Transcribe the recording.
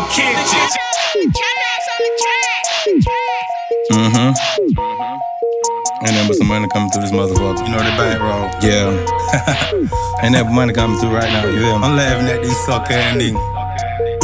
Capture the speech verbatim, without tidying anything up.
kitchen. Mm-hmm. Ain't nothing but some money coming through this motherfucker. You know the bankroll. Yeah. Ain't nothing but money coming through right now, you hear me? I'm laughing at these sucker ass niggas.